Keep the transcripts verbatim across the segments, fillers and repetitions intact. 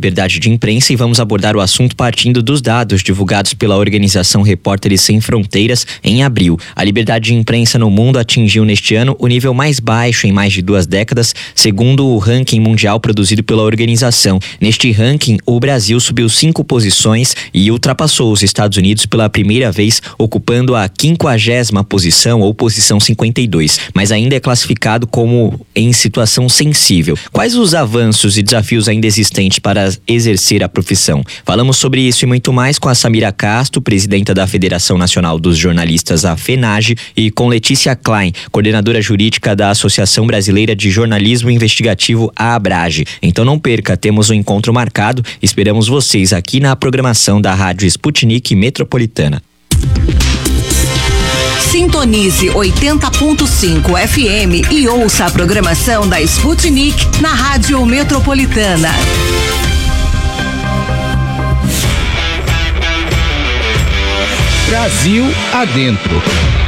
liberdade de imprensa e vamos abordar o assunto partindo dos dados divulgados pela organização Repórteres Sem Fronteiras em abril. A liberdade de imprensa no mundo atingiu neste ano o nível mais baixo em mais de duas décadas, segundo o ranking mundial produzido pela organização. Neste ranking, o Brasil subiu cinco posições e ultrapassou os Estados Unidos pela primeira vez, ocupando a quinquagésima posição ou posição cinquenta e dois, mas ainda é classificado como em situação sensível. Quais os avanços e desafios ainda existentes para exercer a profissão? Falamos sobre isso e muito mais com a Samira Castro, presidenta da Federação Nacional dos Jornalistas, a FENAGE, e com Letícia Klein, coordenadora jurídica da Associação Brasileira de Jornalismo Investigativo, a ABRAGE. Então não perca, temos um encontro marcado. Esperamos vocês aqui na programação da Rádio Sputnik Metropolitana. Sintonize oitenta ponto cinco F M e ouça a programação da Sputnik na Rádio Metropolitana. Brasil Adentro.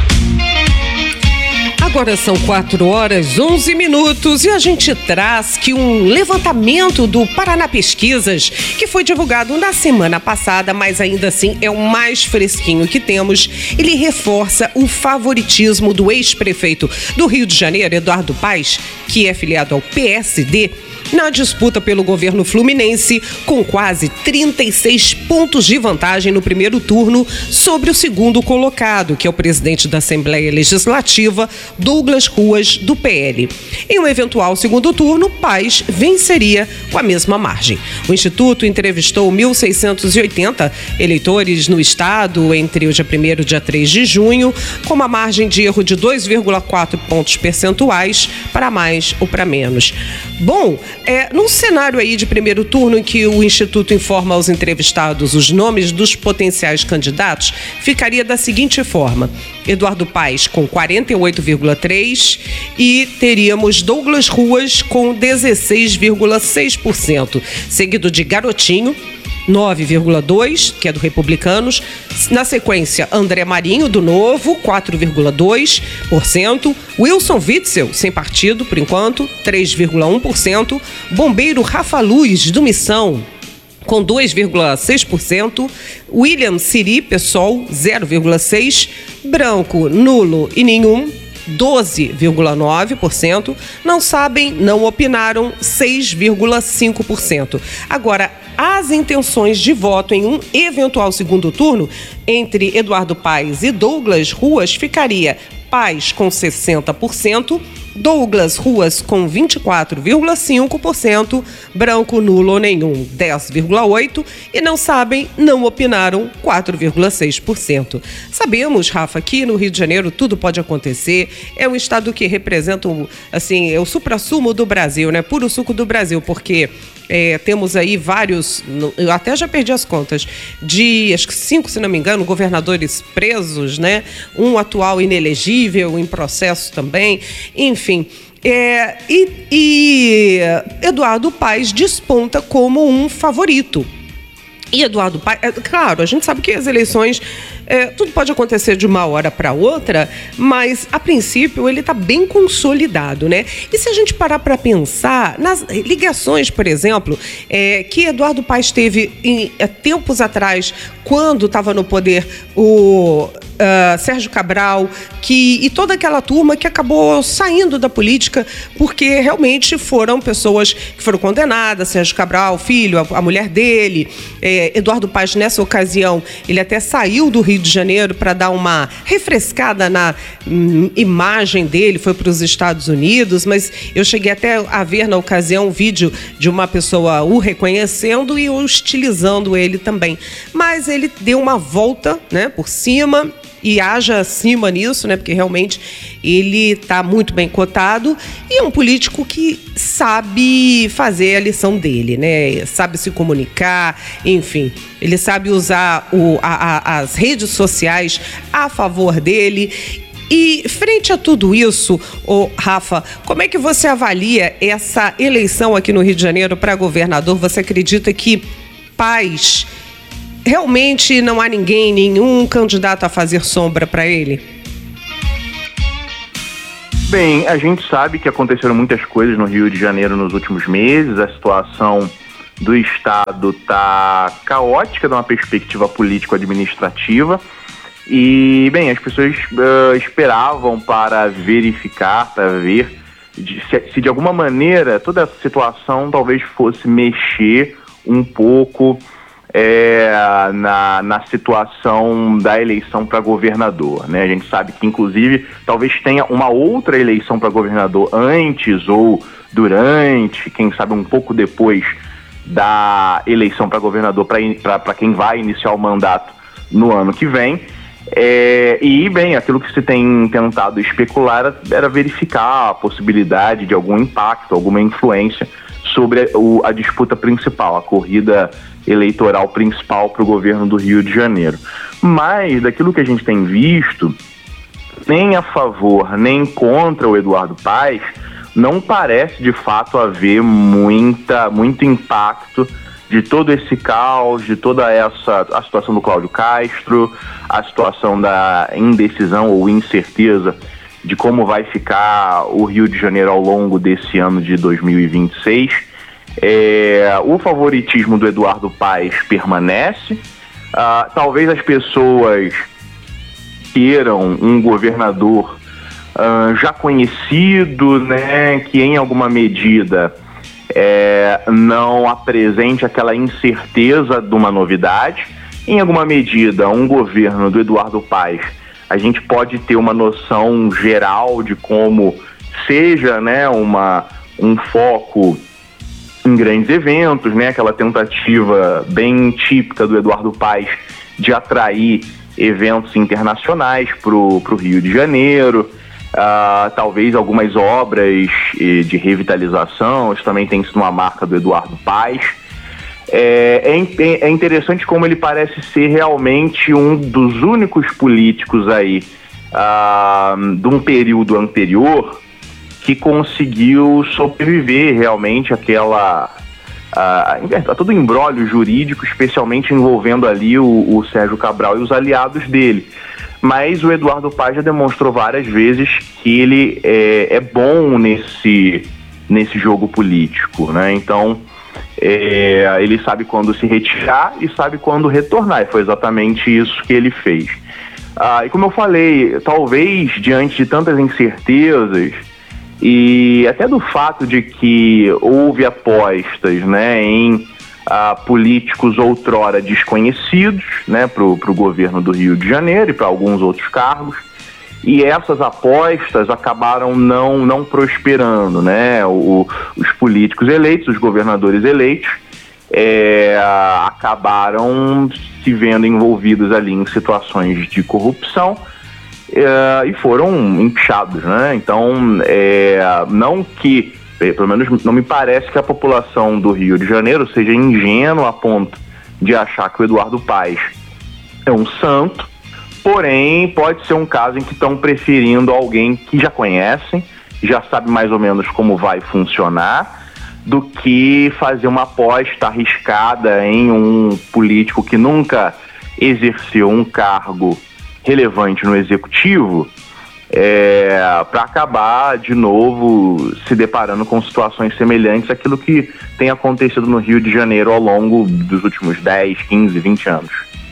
Agora são quatro horas, onze minutos e a gente traz que um levantamento do Paraná Pesquisas, que foi divulgado na semana passada, mas ainda assim é o mais fresquinho que temos, ele reforça o favoritismo do ex-prefeito do Rio de Janeiro, Eduardo Paes, que é filiado ao P S D, na disputa pelo governo fluminense, com quase trinta e seis pontos de vantagem no primeiro turno sobre o segundo colocado, que é o presidente da Assembleia Legislativa, Douglas Ruas, do P L. Em um eventual segundo turno, Paes venceria com a mesma margem. O Instituto entrevistou mil seiscentos e oitenta eleitores no estado entre o dia primeiro e o dia três de junho, com uma margem de erro de dois vírgula quatro pontos percentuais para mais ou para menos. Bom, É, num cenário aí de primeiro turno em que o Instituto informa aos entrevistados os nomes dos potenciais candidatos, ficaria da seguinte forma: Eduardo Paes com quarenta e oito vírgula três por cento e teríamos Douglas Ruas com dezesseis vírgula seis por cento, seguido de Garotinho, nove vírgula dois por cento, que é do Republicanos. Na sequência, André Marinho, do Novo, quatro vírgula dois por cento. Wilson Witzel, sem partido, por enquanto, três vírgula um por cento. Bombeiro Rafa Luz, do Missão, com dois vírgula seis por cento. William Siri, PSOL, zero vírgula seis por cento. Branco, nulo e nenhum, doze vírgula nove por cento. Não sabem, não opinaram, seis vírgula cinco por cento. Agora, as intenções de voto em um eventual segundo turno entre Eduardo Paes e Douglas Ruas ficaria: Paes com sessenta por cento, Douglas Ruas com vinte e quatro vírgula cinco por cento, branco, nulo ou nenhum, dez vírgula oito por cento e não sabem, não opinaram, quatro vírgula seis por cento. Sabemos, Rafa, que no Rio de Janeiro tudo pode acontecer, é um estado que representa assim, é o suprassumo do Brasil, né? Puro suco do Brasil, porque É, temos aí vários, eu até já perdi as contas, de acho que cinco, se não me engano, governadores presos, né? Um atual inelegível, em processo também, enfim. É, e, e Eduardo Paes desponta como um favorito. E Eduardo Paes, é, claro, a gente sabe que as eleições, é, tudo pode acontecer de uma hora para outra, mas a princípio ele está bem consolidado, né? E se a gente parar para pensar nas ligações, por exemplo, é, que Eduardo Paes teve em, é, tempos atrás, quando estava no poder o uh, Sérgio Cabral, que, e toda aquela turma que acabou saindo da política porque realmente foram pessoas que foram condenadas, Sérgio Cabral, filho, a, a mulher dele, é, Eduardo Paes, nessa ocasião, ele até saiu do Rio de Janeiro para dar uma refrescada na hum, imagem dele, foi para os Estados Unidos, mas eu cheguei até a ver na ocasião um vídeo de uma pessoa o reconhecendo e hostilizando ele também. Mas ele deu uma volta, né, por cima, e haja acima nisso, né? Porque realmente ele está muito bem cotado e é um político que sabe fazer a lição dele, né? Sabe se comunicar, enfim. Ele sabe usar o, a, a, as redes sociais a favor dele. E frente a tudo isso, ô, Rafa, como é que você avalia essa eleição aqui no Rio de Janeiro para governador? Você acredita que Paes realmente não há ninguém, nenhum candidato a fazer sombra para ele? Bem, a gente sabe que aconteceram muitas coisas no Rio de Janeiro nos últimos meses. A situação do Estado está caótica de uma perspectiva político-administrativa. E, bem, as pessoas uh, esperavam para verificar, para ver de, se, se de alguma maneira toda essa situação talvez fosse mexer um pouco é, na, na situação da eleição para governador, né? A gente sabe que, inclusive, talvez tenha uma outra eleição para governador antes ou durante, quem sabe um pouco depois da eleição para governador, para quem vai iniciar o mandato no ano que vem. É, e, bem, aquilo que se tem tentado especular era, era verificar a possibilidade de algum impacto, alguma influência sobre o, a disputa principal, a corrida eleitoral principal para o governo do Rio de Janeiro. Mas, daquilo que a gente tem visto, nem a favor nem contra o Eduardo Paes, não parece de fato haver muita, muito impacto de todo esse caos, de toda essa a situação do Cláudio Castro, a situação da indecisão ou incerteza de como vai ficar o Rio de Janeiro ao longo desse ano de dois mil e vinte e seis. É, o favoritismo do Eduardo Paes permanece. Ah, talvez as pessoas queiram um governador ah, já conhecido, né, que em alguma medida É, não apresente aquela incerteza de uma novidade. Em alguma medida, um governo do Eduardo Paes, a gente pode ter uma noção geral de como seja, né, uma, um foco em grandes eventos, né, aquela tentativa bem típica do Eduardo Paes de atrair eventos internacionais para o Rio de Janeiro. Uh, talvez algumas obras eh, de revitalização, isso também tem sido uma marca do Eduardo Paes. É, é, é interessante como ele parece ser realmente um dos únicos políticos aí uh, de um período anterior que conseguiu sobreviver realmente àquela, uh, a todo o imbróglio jurídico, especialmente envolvendo ali o, o Sérgio Cabral e os aliados dele. Mas o Eduardo Paes já demonstrou várias vezes que ele é, é bom nesse, nesse jogo político, né? Então, é, ele sabe quando se retirar e sabe quando retornar, e foi exatamente isso que ele fez. Ah, e como eu falei, talvez diante de tantas incertezas e até do fato de que houve apostas, né, em Uh, políticos outrora desconhecidos, né, para o governo do Rio de Janeiro e para alguns outros cargos, e essas apostas acabaram não, não prosperando, né? O, os políticos eleitos, os governadores eleitos, é, acabaram se vendo envolvidos ali em situações de corrupção é, e foram inchados, né? Então, é, não que pelo menos não me parece que a população do Rio de Janeiro seja ingênua a ponto de achar que o Eduardo Paes é um santo, porém pode ser um caso em que estão preferindo alguém que já conhecem, já sabe mais ou menos como vai funcionar, do que fazer uma aposta arriscada em um político que nunca exerceu um cargo relevante no executivo, É, para acabar de novo se deparando com situações semelhantes àquilo que tem acontecido no Rio de Janeiro ao longo dos últimos dez, quinze, vinte anos.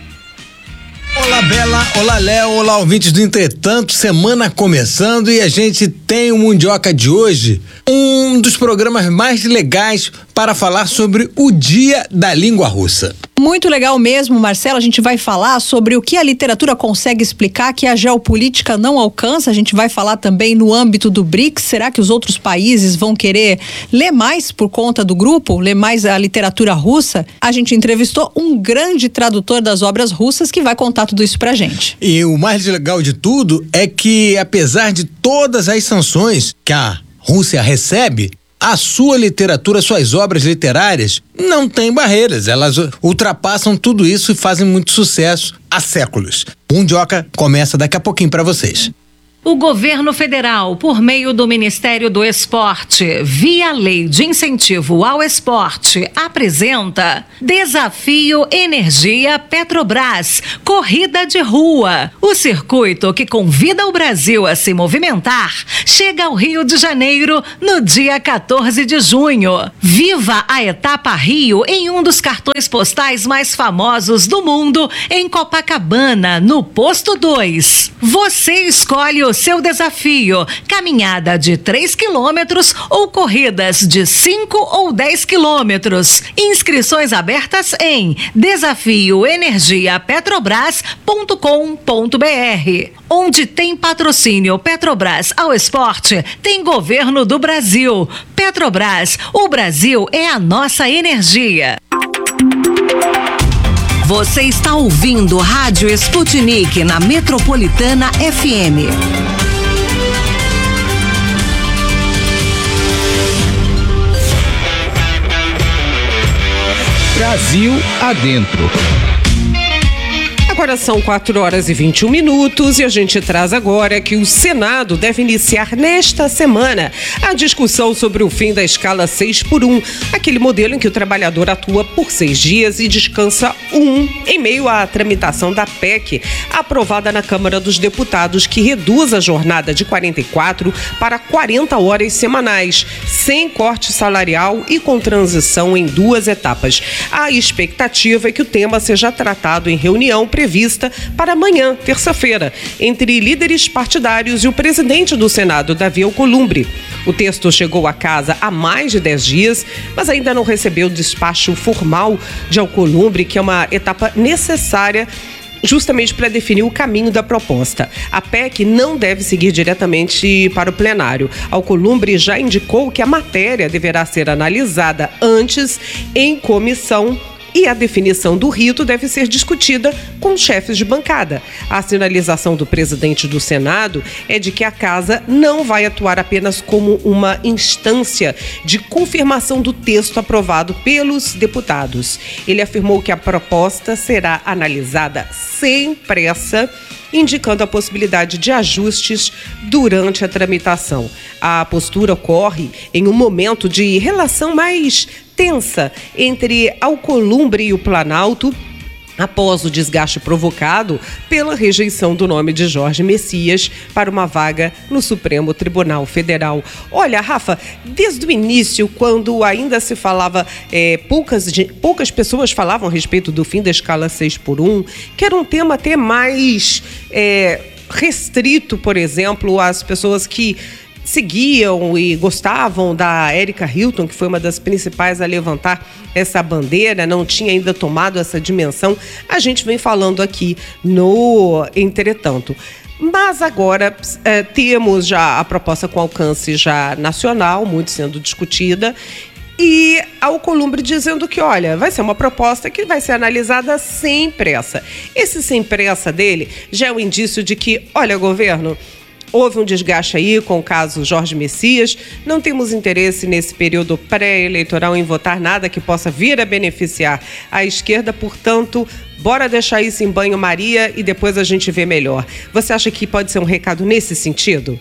Olá, Bela, olá, Léo, olá, ouvintes do Entretanto, semana começando e a gente tem o Mundioca de hoje, um dos programas mais legais para falar sobre o Dia da Língua Russa. Muito legal mesmo, Marcelo. A gente vai falar sobre o que a literatura consegue explicar que a geopolítica não alcança. A gente vai falar também no âmbito do BRICS. Será que os outros países vão querer ler mais por conta do grupo? Ler mais a literatura russa? A gente entrevistou um grande tradutor das obras russas que vai contar tudo isso pra gente. E o mais legal de tudo é que, apesar de todas as sanções que a Rússia recebe, a sua literatura, suas obras literárias não têm barreiras, elas ultrapassam tudo isso e fazem muito sucesso há séculos. Mundioca começa daqui a pouquinho para vocês. O governo federal, por meio do Ministério do Esporte, via Lei de Incentivo ao Esporte, apresenta Desafio Energia Petrobras, Corrida de Rua. O circuito que convida o Brasil a se movimentar chega ao Rio de Janeiro no dia quatorze de junho. Viva a Etapa Rio em um dos cartões postais mais famosos do mundo, em Copacabana, no Posto dois. Você escolhe o seu desafio, caminhada de três quilômetros ou corridas de cinco ou dez quilômetros. Inscrições abertas em desafio energia petrobras ponto com ponto br. Onde tem patrocínio Petrobras ao esporte, tem governo do Brasil. Petrobras, o Brasil é a nossa energia. Você está ouvindo Rádio Sputnik na Metropolitana F M. Brasil Adentro. Agora são quatro horas e vinte e um minutos e a gente traz agora que o Senado deve iniciar nesta semana a discussão sobre o fim da escala seis por um, aquele modelo em que o trabalhador atua por seis dias e descansa um, em meio à tramitação da P E C, aprovada na Câmara dos Deputados, que reduz a jornada de quarenta e quatro para quarenta horas semanais, sem corte salarial e com transição em duas etapas. A expectativa é que o tema seja tratado em reunião prevista para amanhã, terça-feira, entre líderes partidários e o presidente do Senado, Davi Alcolumbre. O texto chegou à casa há mais de dez dias, mas ainda não recebeu o despacho formal de Alcolumbre, que é uma etapa necessária justamente para definir o caminho da proposta. A P E C não deve seguir diretamente para o plenário. Alcolumbre já indicou que a matéria deverá ser analisada antes em comissão e a definição do rito deve ser discutida com chefes de bancada. A sinalização do presidente do Senado é de que a casa não vai atuar apenas como uma instância de confirmação do texto aprovado pelos deputados. Ele afirmou que a proposta será analisada sem pressa, indicando a possibilidade de ajustes durante a tramitação. A postura ocorre em um momento de relação mais tensa entre Alcolumbre e o Planalto, após o desgaste provocado pela rejeição do nome de Jorge Messias para uma vaga no Supremo Tribunal Federal. Olha, Rafa, desde o início, quando ainda se falava, é, poucas, poucas pessoas falavam a respeito do fim da escala seis por um, que era um tema até mais é, restrito, por exemplo, às pessoas que seguiam e gostavam da Erika Hilton, que foi uma das principais a levantar essa bandeira, não tinha ainda tomado essa dimensão. A gente vem falando aqui no Entretanto. Mas agora é, temos já a proposta com alcance já nacional, muito sendo discutida, e Alcolumbre dizendo que, olha, vai ser uma proposta que vai ser analisada sem pressa. Esse sem pressa dele já é um indício de que, olha, governo, houve um desgaste aí com o caso Jorge Messias. Não temos interesse nesse período pré-eleitoral em votar nada que possa vir a beneficiar a esquerda. Portanto, bora deixar isso em banho-maria e depois a gente vê melhor. Você acha que pode ser um recado nesse sentido?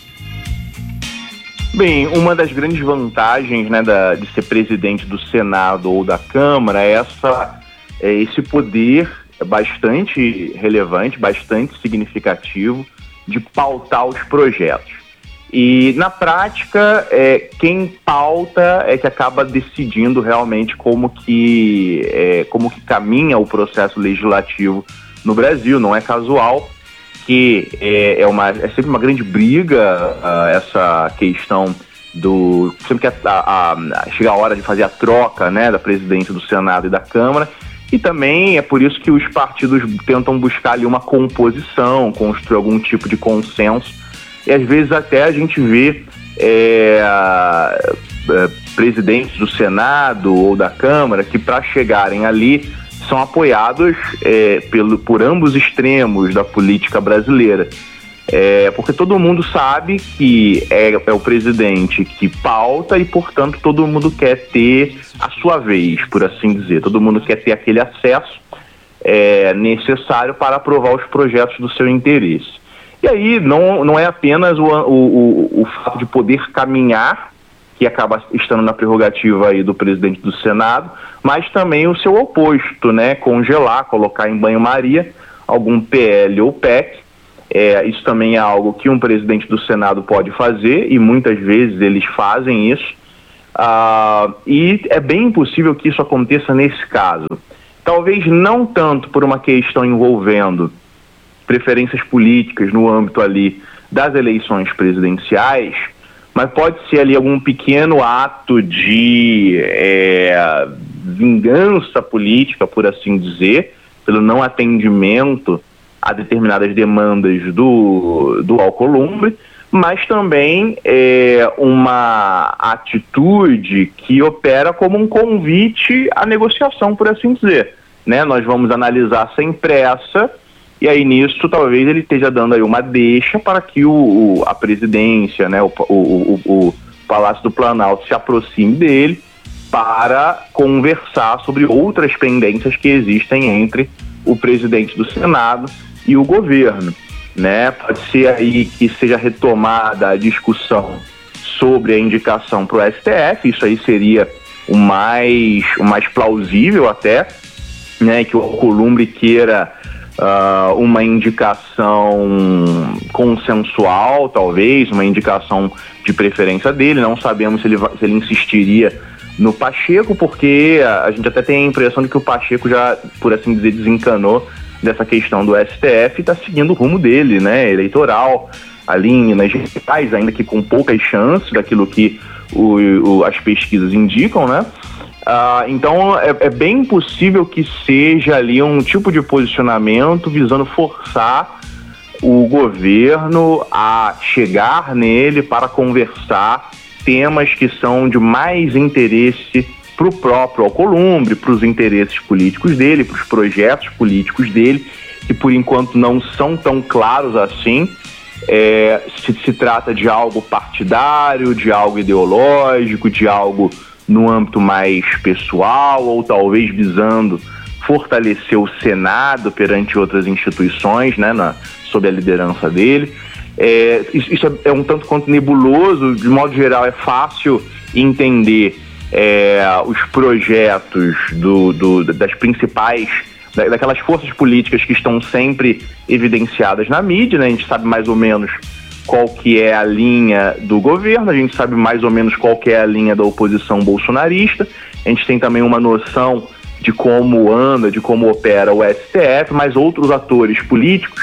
Bem, uma das grandes vantagens, né, da, de ser presidente do Senado ou da Câmara é, essa, é esse poder bastante relevante, bastante significativo de pautar os projetos. E, na prática, é, quem pauta é que acaba decidindo realmente como que, é, como que caminha o processo legislativo no Brasil. Não é casual que é, é, uma, é sempre uma grande briga uh, essa questão do... Sempre que a, a, a, chega a hora de fazer a troca, né, da presidência do Senado e da Câmara. E também é por isso que os partidos tentam buscar ali uma composição, construir algum tipo de consenso. E às vezes até a gente vê é, é, presidentes do Senado ou da Câmara que, para chegarem ali, são apoiados é, pelo, por ambos extremos da política brasileira. É, porque todo mundo sabe que é, é o presidente que pauta e, portanto, todo mundo quer ter a sua vez, por assim dizer. Todo mundo quer ter aquele acesso é, necessário para aprovar os projetos do seu interesse. E aí não, não é apenas o, o, o fato de poder caminhar, que acaba estando na prerrogativa aí do presidente do Senado, mas também o seu oposto, né? Congelar, colocar em banho-maria algum P L ou P E C. É, isso também é algo que um presidente do Senado pode fazer, e muitas vezes eles fazem isso. Ah, e é bem impossível que isso aconteça nesse caso. Talvez não tanto por uma questão envolvendo preferências políticas no âmbito ali das eleições presidenciais, mas pode ser ali algum pequeno ato de é, vingança política, por assim dizer, pelo não atendimento a determinadas demandas do, do Alcolumbre, mas também é, uma atitude que opera como um convite à negociação, por assim dizer. Né? Nós vamos analisar sem pressa, e aí nisso talvez ele esteja dando aí uma deixa para que o, o, a presidência, né, o, o, o, o Palácio do Planalto se aproxime dele para conversar sobre outras pendências que existem entre o presidente do Senado e o governo. Né? Pode ser aí que seja retomada a discussão sobre a indicação para o S T F, isso aí seria o mais, o mais plausível até, né? Que o Alcolumbre queira uh, uma indicação consensual, talvez, uma indicação de preferência dele. Não sabemos se ele, se ele insistiria no Pacheco, porque a gente até tem a impressão de que o Pacheco já, por assim dizer, desencanou dessa questão do S T F e está seguindo o rumo dele, né, eleitoral, ali em Minas Gerais, ainda que com poucas chances daquilo que o, o, as pesquisas indicam, né? Ah, então é, é bem possível que seja ali um tipo de posicionamento visando forçar o governo a chegar nele para conversar temas que são de mais interesse para o próprio Alcolumbre, para os interesses políticos dele, para os projetos políticos dele, que por enquanto não são tão claros assim. É, se se trata de algo partidário, de algo ideológico, de algo no âmbito mais pessoal, ou talvez visando fortalecer o Senado perante outras instituições, né, na, sob a liderança dele. É, isso isso é, é um tanto quanto nebuloso, de modo geral é fácil entender É, os projetos do, do, das principais, daquelas forças políticas que estão sempre evidenciadas na mídia, né? A gente sabe mais ou menos qual que é a linha do governo, a gente sabe mais ou menos qual que é a linha da oposição bolsonarista, a gente tem também uma noção de como anda, de como opera o S T F, mas outros atores políticos,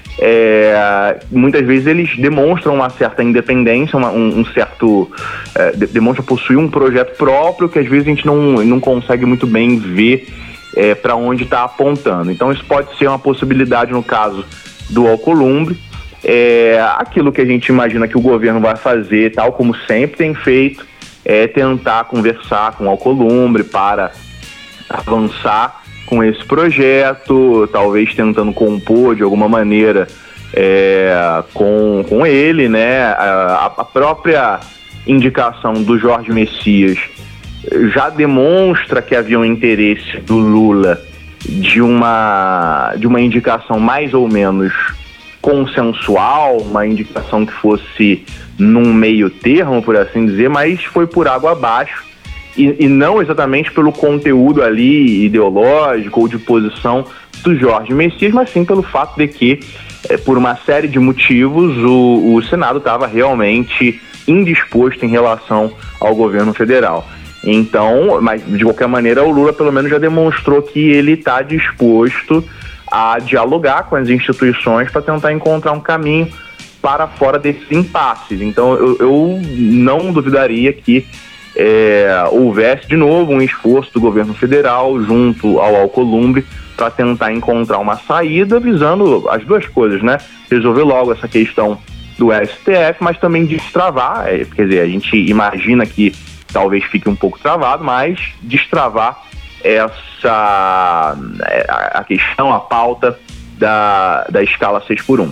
É, muitas vezes eles demonstram uma certa independência, uma, um, um certo é, de, demonstra possuir um projeto próprio que às vezes a gente não, não consegue muito bem ver é, para onde está apontando. Então isso pode ser uma possibilidade no caso do Alcolumbre. É, aquilo que a gente imagina que o governo vai fazer, tal como sempre tem feito, é tentar conversar com o Alcolumbre para avançar com esse projeto, talvez tentando compor de alguma maneira é, com, com ele, né? A, a própria indicação do Jorge Messias já demonstra que havia um interesse do Lula de uma, de uma indicação mais ou menos consensual, uma indicação que fosse num meio termo, por assim dizer, mas foi por água abaixo. E, e não exatamente pelo conteúdo ali ideológico ou de posição do Jorge Messias, mas sim pelo fato de que, é, por uma série de motivos, o, o Senado estava realmente indisposto em relação ao governo federal. Então, mas de qualquer maneira, o Lula pelo menos já demonstrou que ele está disposto a dialogar com as instituições para tentar encontrar um caminho para fora desses impasses. Então, eu, eu não duvidaria que É, houvesse de novo um esforço do governo federal junto ao Alcolumbre para tentar encontrar uma saída visando as duas coisas, né? Resolver logo essa questão do S T F, mas também destravar, é, quer dizer, a gente imagina que talvez fique um pouco travado, mas destravar essa a questão, a pauta da, da escala seis por um.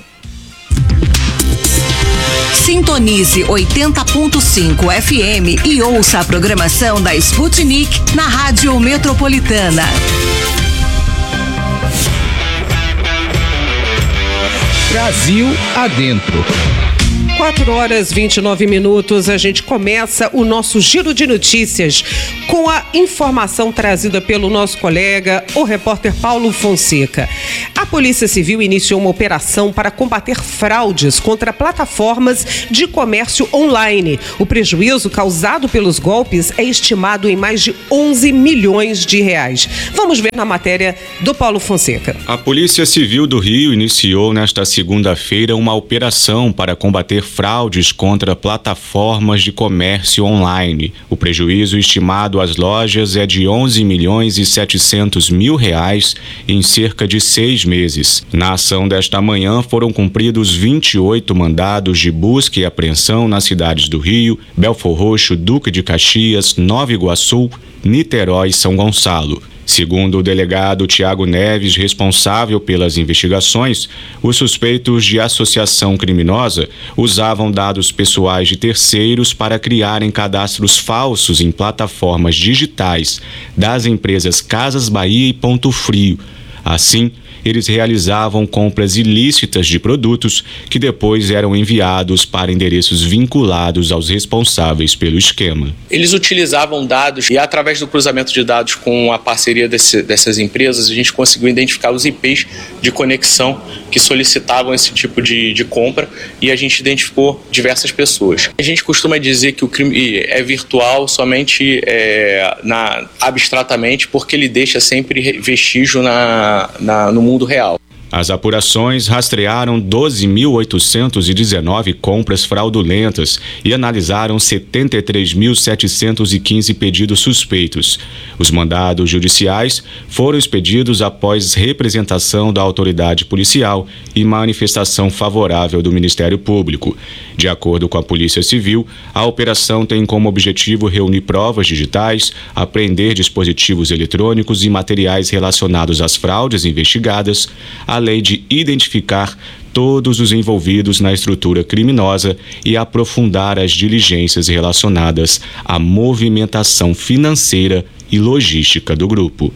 Sintonize oitenta ponto cinco F M e ouça a programação da Sputnik na Rádio Metropolitana. Brasil adentro. quatro horas e vinte e nove minutos, a gente começa o nosso giro de notícias com a informação trazida pelo nosso colega, o repórter Paulo Fonseca. A Polícia Civil iniciou uma operação para combater fraudes contra plataformas de comércio online. O prejuízo causado pelos golpes é estimado em mais de onze milhões de reais. Vamos ver na matéria do Paulo Fonseca. A Polícia Civil do Rio iniciou nesta segunda-feira uma operação para combater fraudes contra plataformas de comércio online. O prejuízo estimado às lojas é de onze milhões e setecentos mil reais em cerca de seis meses. Na ação desta manhã foram cumpridos vinte e oito mandados de busca e apreensão nas cidades do Rio, Belfor Roxo, Duque de Caxias, Nova Iguaçu, Niterói e São Gonçalo. Segundo o delegado Tiago Neves, responsável pelas investigações, os suspeitos de associação criminosa usavam dados pessoais de terceiros para criarem cadastros falsos em plataformas digitais das empresas Casas Bahia e Ponto Frio. Assim, eles realizavam compras ilícitas de produtos que depois eram enviados para endereços vinculados aos responsáveis pelo esquema. Eles utilizavam dados e, através do cruzamento de dados com a parceria desse, dessas empresas, a gente conseguiu identificar os I Ps de conexão que solicitavam esse tipo de, de compra e a gente identificou diversas pessoas. A gente costuma dizer que o crime é virtual somente é, na, abstratamente porque ele deixa sempre vestígio na, na, no mundo real. As apurações rastrearam doze mil oitocentos e dezenove compras fraudulentas e analisaram setenta e três mil setecentos e quinze pedidos suspeitos. Os mandados judiciais foram expedidos após representação da autoridade policial e manifestação favorável do Ministério Público. De acordo com a Polícia Civil, a operação tem como objetivo reunir provas digitais, apreender dispositivos eletrônicos e materiais relacionados às fraudes investigadas, além de identificar todos os envolvidos na estrutura criminosa e aprofundar as diligências relacionadas à movimentação financeira e logística do grupo.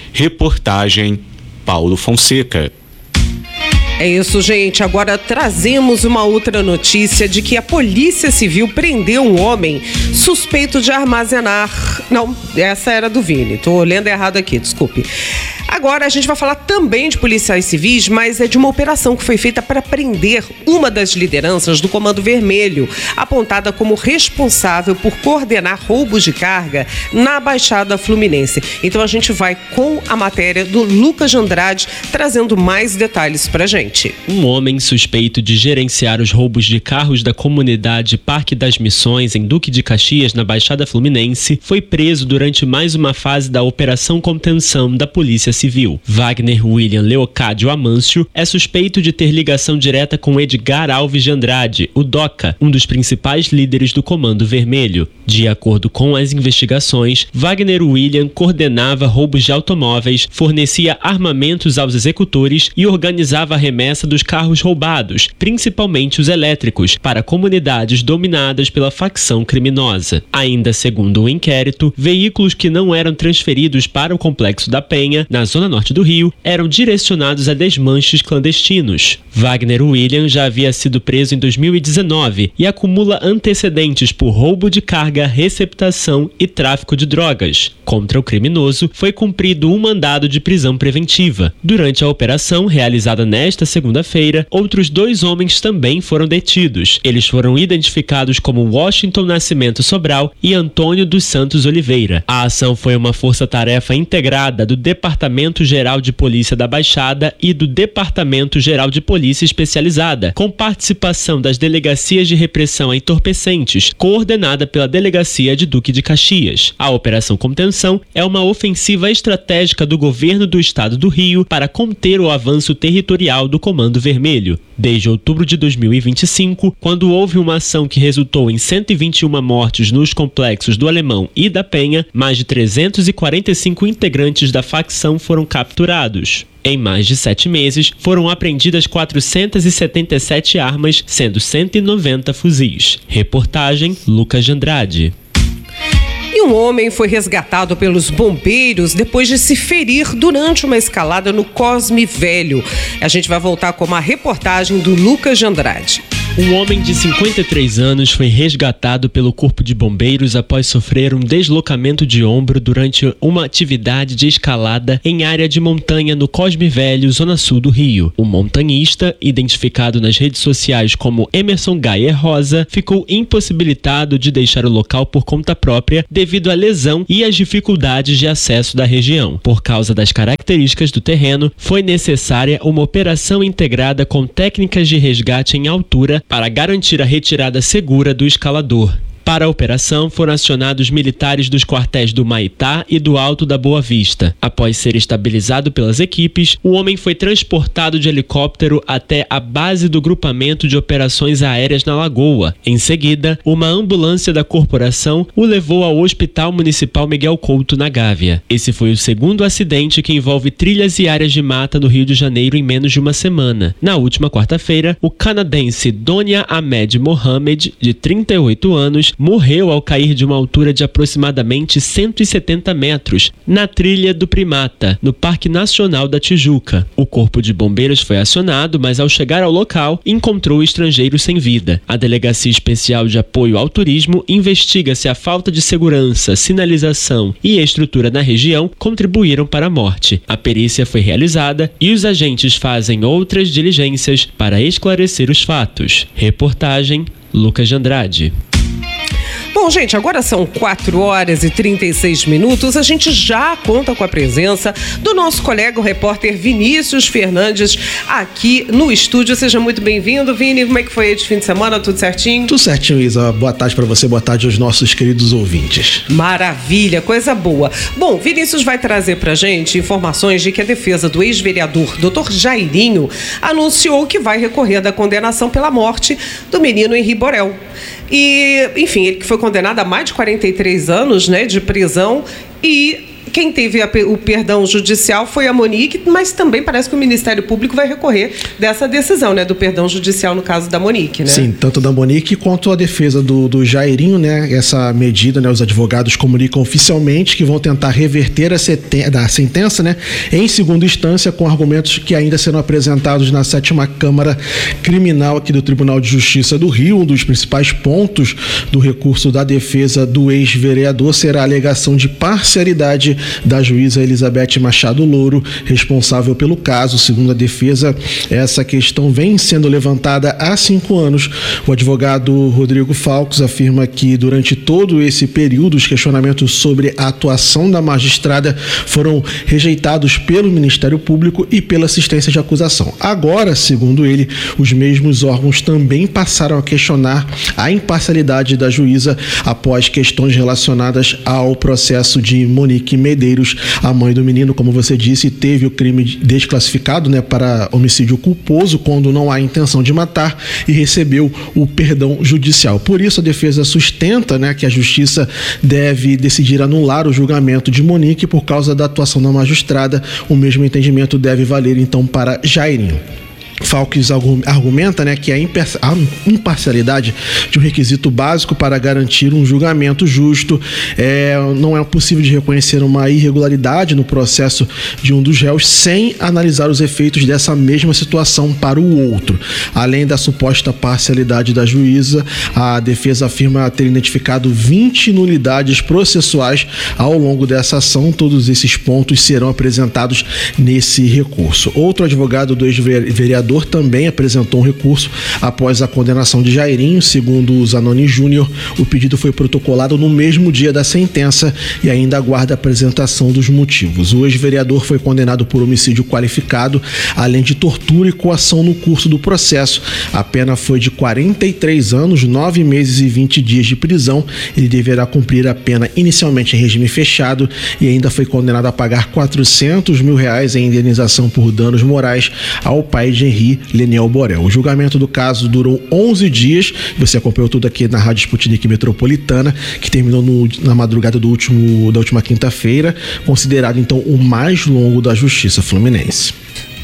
Reportagem Paulo Fonseca. É isso, gente. Agora trazemos uma outra notícia de que a Polícia Civil prendeu um homem suspeito de armazenar... Não, essa era do Vini. Tô lendo errado aqui, desculpe. Agora a gente vai falar também de policiais civis, mas é de uma operação que foi feita para prender uma das lideranças do Comando Vermelho, apontada como responsável por coordenar roubos de carga na Baixada Fluminense. Então a gente vai com a matéria do Lucas Andrade, trazendo mais detalhes pra gente. Um homem suspeito de gerenciar os roubos de carros da comunidade Parque das Missões, em Duque de Caxias, na Baixada Fluminense, foi preso durante mais uma fase da Operação Contenção da Polícia Civil. Wagner William Leocádio Amâncio é suspeito de ter ligação direta com Edgar Alves de Andrade, o Doca, um dos principais líderes do Comando Vermelho. De acordo com as investigações, Wagner William coordenava roubos de automóveis, fornecia armamentos aos executores e organizava a remessa dos carros roubados, principalmente os elétricos, para comunidades dominadas pela facção criminosa. Ainda segundo o inquérito, veículos que não eram transferidos para o Complexo da Penha, na zona norte do Rio, eram direcionados a desmanches clandestinos. Wagner William já havia sido preso em dois mil e dezenove e acumula antecedentes por roubo de carga, receptação e tráfico de drogas. Contra o criminoso, foi cumprido um mandado de prisão preventiva. Durante a operação, realizada nesta segunda-feira, outros dois homens também foram detidos. Eles foram identificados como Washington Nascimento Sobral e Antônio dos Santos Oliveira. A ação foi uma força-tarefa integrada do Departamento Geral de Polícia da Baixada e do Departamento Geral de Polícia Especializada, com participação das Delegacias de Repressão a Entorpecentes, coordenada pela Delegacia de Duque de Caxias. A Operação Contenção é uma ofensiva estratégica do governo do estado do Rio para conter o avanço territorial do Comando Vermelho. Desde outubro de dois mil e vinte e cinco, quando houve uma ação que resultou em cento e vinte e uma mortes nos complexos do Alemão e da Penha, mais de trezentos e quarenta e cinco integrantes da facção foram capturados. Em mais de sete meses, foram apreendidas quatrocentas e setenta e sete armas, sendo cento e noventa fuzis. Reportagem Lucas de Andrade. E um homem foi resgatado pelos bombeiros depois de se ferir durante uma escalada no Cosme Velho. A gente vai voltar com uma reportagem do Lucas de Andrade. Um homem de cinquenta e três anos foi resgatado pelo Corpo de Bombeiros após sofrer um deslocamento de ombro durante uma atividade de escalada em área de montanha no Cosme Velho, zona sul do Rio. O montanhista, identificado nas redes sociais como Emerson Gaia Rosa, ficou impossibilitado de deixar o local por conta própria devido à lesão e às dificuldades de acesso da região. Por causa das características do terreno, foi necessária uma operação integrada com técnicas de resgate em altura para garantir a retirada segura do escalador. Para a operação, foram acionados militares dos quartéis do Maitá e do Alto da Boa Vista. Após ser estabilizado pelas equipes, o homem foi transportado de helicóptero até a base do Grupamento de Operações Aéreas na Lagoa. Em seguida, uma ambulância da corporação o levou ao Hospital Municipal Miguel Couto, na Gávea. Esse foi o segundo acidente que envolve trilhas e áreas de mata no Rio de Janeiro em menos de uma semana. Na última quarta-feira, o canadense Donia Ahmed Mohamed, de trinta e oito anos, morreu ao cair de uma altura de aproximadamente cento e setenta metros, na trilha do Primata, no Parque Nacional da Tijuca. O Corpo de Bombeiros foi acionado, mas ao chegar ao local, encontrou o estrangeiro sem vida. A Delegacia Especial de Apoio ao Turismo investiga se a falta de segurança, sinalização e estrutura na região contribuíram para a morte. A perícia foi realizada e os agentes fazem outras diligências para esclarecer os fatos. Reportagem Lucas de Andrade. Bom, gente, agora são quatro horas e trinta e seis minutos. A gente já conta com a presença do nosso colega, o repórter Vinícius Fernandes, aqui no estúdio. Seja muito bem-vindo, Vini. Como é que foi aí de fim de semana? Tudo certinho? Tudo certinho, Isa. Boa tarde para você, boa tarde aos nossos queridos ouvintes. Maravilha, coisa boa. Bom, Vinícius vai trazer pra gente informações de que a defesa do ex-vereador doutor Jairinho anunciou que vai recorrer da condenação pela morte do menino Henri Borel. E, enfim, ele que foi condenado a mais de quarenta e três anos, né, de prisão, e quem teve a, o perdão judicial foi a Monique, mas também parece que o Ministério Público vai recorrer dessa decisão, né, do perdão judicial no caso da Monique, né? Sim, tanto da Monique quanto a defesa do, do Jairinho, né? Essa medida, né, os advogados comunicam oficialmente que vão tentar reverter a, seten- a sentença, né, em segunda instância, com argumentos que ainda serão apresentados na sétima Câmara Criminal aqui do Tribunal de Justiça do Rio. Um dos principais pontos do recurso da defesa do ex-vereador será a alegação de parcialidade da juíza Elizabeth Machado Louro, responsável pelo caso. Segundo a defesa, essa questão vem sendo levantada há cinco anos. O advogado Rodrigo Falcos afirma que durante todo esse período os questionamentos sobre a atuação da magistrada foram rejeitados pelo Ministério Público e pela assistência de acusação. Agora, segundo ele, os mesmos órgãos também passaram a questionar a imparcialidade da juíza após questões relacionadas ao processo de Monique Medeiros, a mãe do menino, como você disse, teve o crime desclassificado, né, para homicídio culposo quando não há intenção de matar e recebeu o perdão judicial. Por isso a defesa sustenta, né, que a justiça deve decidir anular o julgamento de Monique por causa da atuação da magistrada. O mesmo entendimento deve valer então para Jairinho. Falques argumenta, né, que a imparcialidade de um requisito básico para garantir um julgamento justo. É, não é possível de reconhecer uma irregularidade no processo de um dos réus sem analisar os efeitos dessa mesma situação para o outro. Além da suposta parcialidade da juíza, a defesa afirma ter identificado vinte nulidades processuais ao longo dessa ação. Todos esses pontos serão apresentados nesse recurso. Outro advogado do ex-vereador também apresentou um recurso após a condenação de Jairinho. Segundo o Zanoni Júnior, o pedido foi protocolado no mesmo dia da sentença e ainda aguarda a apresentação dos motivos. O ex-vereador foi condenado por homicídio qualificado, além de tortura e coação no curso do processo. A pena foi de quarenta e três anos, nove meses e vinte dias de prisão. Ele deverá cumprir a pena inicialmente em regime fechado e ainda foi condenado a pagar quatrocentos mil reais em indenização por danos morais ao pai de Henri Leniel Borel. O julgamento do caso durou onze dias. Você acompanhou tudo aqui na Rádio Sputnik Metropolitana, que terminou no, na madrugada do último, da última quinta-feira, considerado então o mais longo da Justiça Fluminense.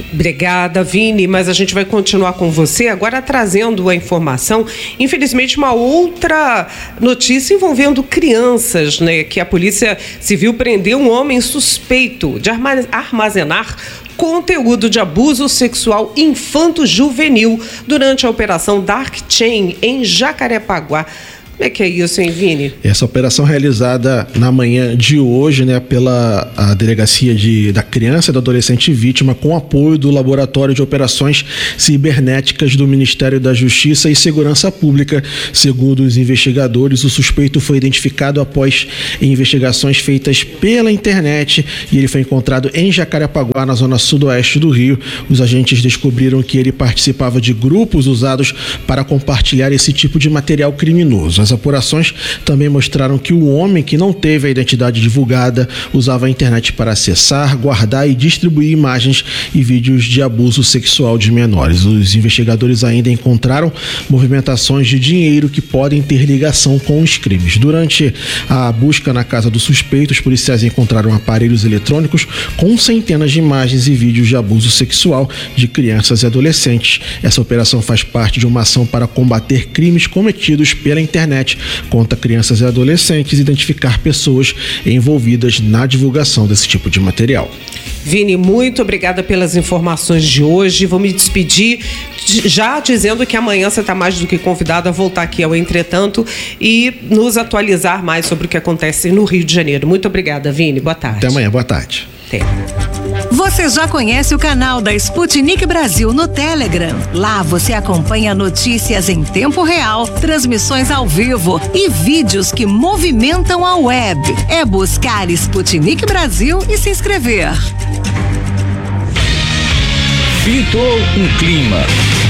Obrigada, Vini, mas a gente vai continuar com você agora trazendo a informação, infelizmente uma outra notícia envolvendo crianças, né, que a Polícia Civil prendeu um homem suspeito de armazenar conteúdo de abuso sexual infanto-juvenil durante a Operação Dark Chain em Jacarepaguá. Como é que é isso, hein, Vini? Essa operação realizada na manhã de hoje, né, pela a Delegacia de, da Criança e do Adolescente Vítima, com apoio do Laboratório de Operações Cibernéticas do Ministério da Justiça e Segurança Pública. Segundo os investigadores, o suspeito foi identificado após investigações feitas pela internet e ele foi encontrado em Jacarepaguá, na zona sudoeste do Rio. Os agentes descobriram que ele participava de grupos usados para compartilhar esse tipo de material criminoso. As apurações também mostraram que o homem, que não teve a identidade divulgada, usava a internet para acessar, guardar e distribuir imagens e vídeos de abuso sexual de menores. Os investigadores ainda encontraram movimentações de dinheiro que podem ter ligação com os crimes. Durante a busca na casa do suspeito, os policiais encontraram aparelhos eletrônicos com centenas de imagens e vídeos de abuso sexual de crianças e adolescentes. Essa operação faz parte de uma ação para combater crimes cometidos pela internet contra crianças e adolescentes e identificar pessoas envolvidas na divulgação desse tipo de material. Vini, muito obrigada pelas informações de hoje. Vou me despedir já dizendo que amanhã você está mais do que convidado a voltar aqui ao Entretanto e nos atualizar mais sobre o que acontece no Rio de Janeiro. Muito obrigada, Vini. Boa tarde. Até amanhã. Boa tarde. Até. Você já conhece o canal da Sputnik Brasil no Telegram? Lá você acompanha notícias em tempo real, transmissões ao vivo e vídeos que movimentam a web. É buscar Sputnik Brasil e se inscrever. Pintou um clima.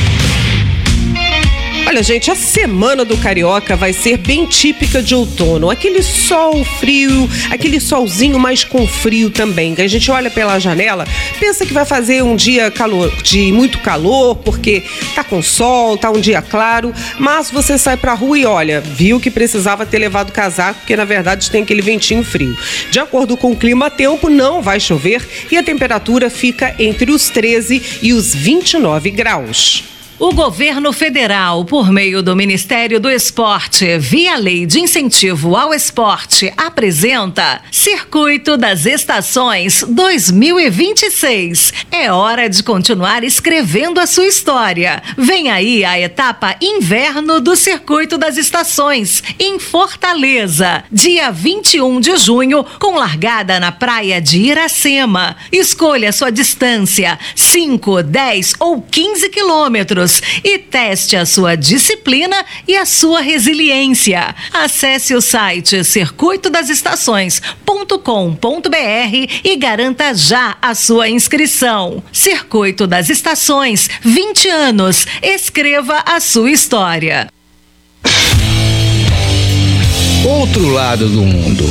Olha, gente, a semana do Carioca vai ser bem típica de outono. Aquele sol frio, aquele solzinho, mas com frio também. Que a gente olha pela janela, pensa que vai fazer um dia calor, de muito calor, porque tá com sol, tá um dia claro, mas você sai pra rua e olha, viu que precisava ter levado casaco, porque na verdade tem aquele ventinho frio. De acordo com o clima-tempo, não vai chover e a temperatura fica entre os treze e os vinte e nove graus. O governo federal, por meio do Ministério do Esporte, via Lei de Incentivo ao Esporte, apresenta Circuito das Estações dois mil e vinte e seis. É hora de continuar escrevendo a sua história. Vem aí a etapa Inverno do Circuito das Estações, em Fortaleza, dia vinte e um de junho, com largada na praia de Iracema. Escolha sua distância, cinco, dez ou quinze quilômetros. E teste a sua disciplina e a sua resiliência. Acesse o site circuito das estações ponto com ponto br e garanta já a sua inscrição. Circuito das Estações, vinte anos. Escreva a sua história. Outro lado do mundo.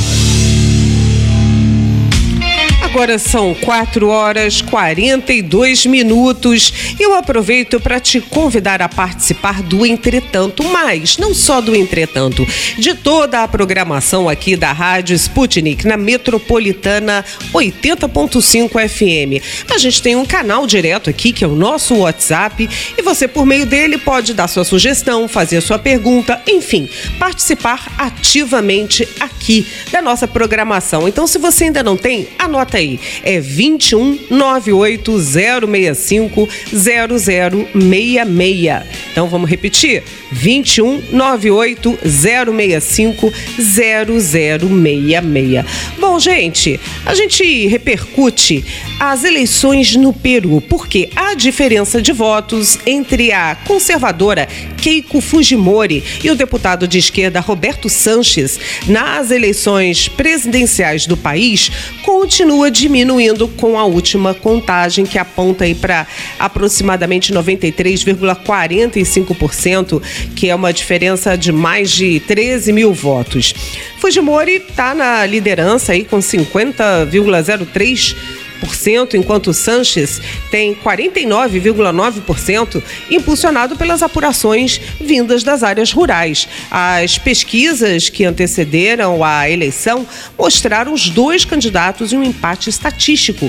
Agora são quatro horas e quarenta e dois minutos. Eu aproveito para te convidar a participar do Entretanto, mas não só do Entretanto, de toda a programação aqui da Rádio Sputnik, na Metropolitana oitenta ponto cinco F M. A gente tem um canal direto aqui, que é o nosso WhatsApp, e você, por meio dele, pode dar sua sugestão, fazer a sua pergunta, enfim, participar ativamente aqui da nossa programação. Então, se você ainda não tem, anota aí. É vinte e um, nove oito zero seis cinco, zero zero seis seis. Então vamos repetir? vinte e um, nove oito zero seis cinco, zero zero seis seis. Bom, gente, a gente repercute as eleições no Peru, porque há diferença de votos entre a conservadora Keiko Fujimori e o deputado de esquerda Roberto Sanches nas eleições presidenciais do país continua diminuindo com a última contagem, que aponta aí para aproximadamente noventa e três vírgula quarenta e cinco por cento, que é uma diferença de mais de treze mil votos. Fujimori está na liderança aí com cinquenta vírgula zero três por cento, enquanto Sanches tem quarenta e nove vírgula nove por cento, impulsionado pelas apurações vindas das áreas rurais. As pesquisas que antecederam a eleição mostraram os dois candidatos em um empate estatístico.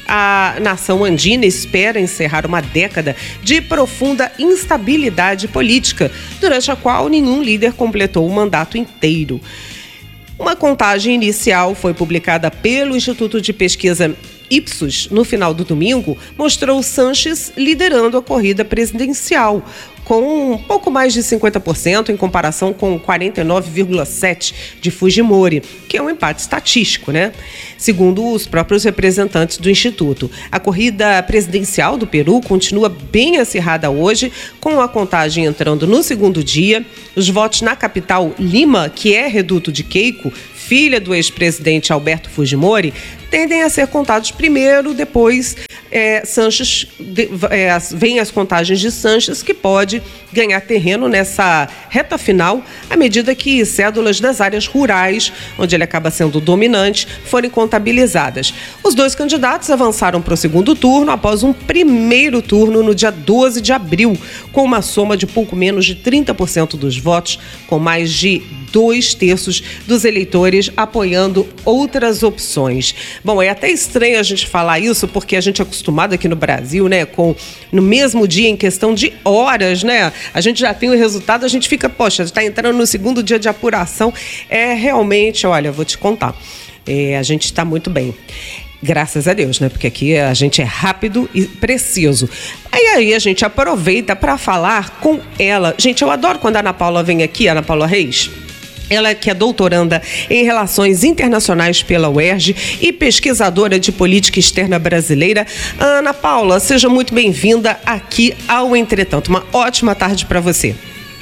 a nação andina espera encerrar uma década de profunda instabilidade política, durante a qual nenhum líder completou o mandato inteiro. Uma contagem inicial foi publicada pelo Instituto de Pesquisa Ipsos no final do domingo, mostrou Sanches liderando a corrida presidencial, com um pouco mais de cinquenta por cento em comparação com quarenta e nove vírgula sete por cento de Fujimori, que é um empate estatístico, né? Segundo os próprios representantes do Instituto. A corrida presidencial do Peru continua bem acirrada hoje, com a contagem entrando no segundo dia. Os votos na capital, Lima, que é reduto de Keiko, filha do ex-presidente Alberto Fujimori, tendem a ser contados primeiro, depois é, Sanches, de, é, vem as contagens de Sanches, que pode ganhar terreno nessa reta final à medida que cédulas das áreas rurais, onde ele acaba sendo dominante, forem contabilizadas. Os dois candidatos avançaram para o segundo turno após um primeiro turno no dia doze de abril, com uma soma de pouco menos de trinta por cento dos votos, com mais de dois terços dos eleitores apoiando outras opções. Bom, é até estranho a gente falar isso, porque a gente é acostumado aqui no Brasil, né, com no mesmo dia, em questão de horas, né, a gente já tem o resultado, a gente fica, poxa, está entrando no segundo dia de apuração. É realmente, olha, vou te contar, é, a gente está muito bem. Graças a Deus, né? Porque aqui a gente é rápido e preciso. Aí, aí a gente aproveita para falar com ela. Gente, eu adoro quando a Ana Paula vem aqui, a Ana Paula Reis. Ela que é doutoranda em Relações Internacionais pela U E R J e pesquisadora de política externa brasileira. Ana Paula, seja muito bem-vinda aqui ao Entretanto. Uma ótima tarde para você.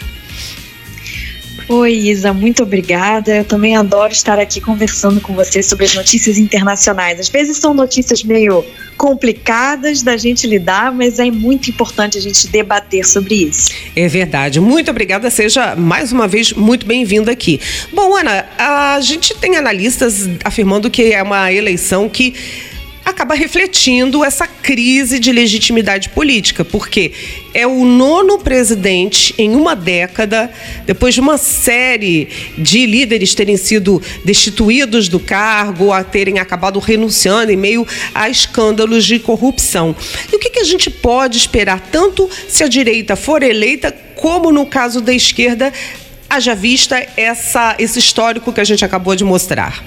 Oi, Isa, muito obrigada. Eu também adoro estar aqui conversando com você sobre as notícias internacionais. Às vezes são notícias meio complicadas da gente lidar, mas é muito importante a gente debater sobre isso. É verdade. Muito obrigada. Seja, mais uma vez, muito bem-vinda aqui. Bom, Ana, a gente tem analistas afirmando que é uma eleição que acaba refletindo essa crise de legitimidade política, porque é o nono presidente em uma década, depois de uma série de líderes terem sido destituídos do cargo, a terem acabado renunciando em meio a escândalos de corrupção. E o que, que a gente pode esperar, tanto se a direita for eleita, como no caso da esquerda, haja vista essa, esse histórico que a gente acabou de mostrar?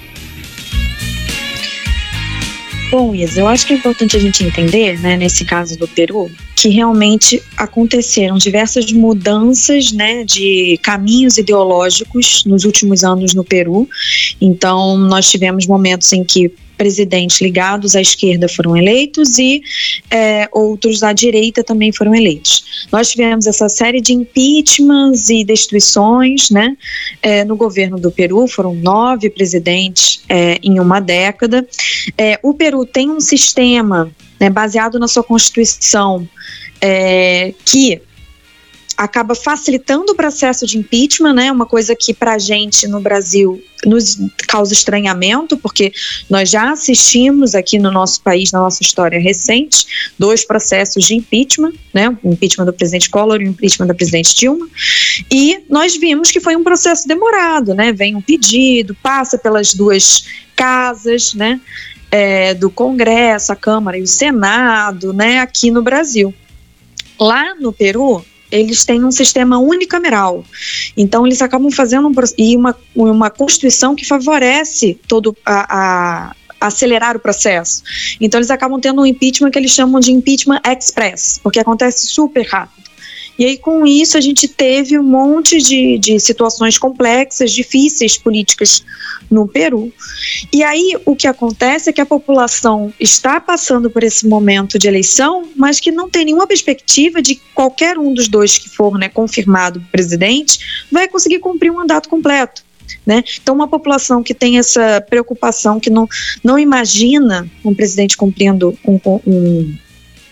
Bom, Isa, eu acho que é importante a gente entender, né, nesse caso do Peru, que realmente aconteceram diversas mudanças, né, de caminhos ideológicos nos últimos anos no Peru. Então, nós tivemos momentos em que presidentes ligados à esquerda foram eleitos e é, outros à direita também foram eleitos. Nós tivemos essa série de impeachments e destituições, né, é, no governo do Peru. Foram nove presidentes é, em uma década. É, o Peru tem um sistema, né, baseado na sua Constituição, é, que acaba facilitando o processo de impeachment, né? Uma coisa que pra gente no Brasil nos causa estranhamento, porque nós já assistimos aqui no nosso país, na nossa história recente, dois processos de impeachment, né? O impeachment do presidente Collor e o impeachment da presidente Dilma, e nós vimos que foi um processo demorado, né? Vem um pedido, passa pelas duas casas, né? É, do Congresso, a Câmara e o Senado, né? Aqui no Brasil. Lá no Peru, eles têm um sistema unicameral, então eles acabam fazendo um, e uma, uma Constituição que favorece todo a, a, a acelerar o processo. Então eles acabam tendo um impeachment que eles chamam de impeachment express, porque acontece super rápido. E aí, com isso, a gente teve um monte de, de situações complexas, difíceis, políticas no Peru. E aí, o que acontece é que a população está passando por esse momento de eleição, mas que não tem nenhuma perspectiva de qualquer um dos dois que for, né, confirmado presidente, vai conseguir cumprir um mandato completo. Né? Então, uma população que tem essa preocupação, que não, não imagina um presidente cumprindo um, um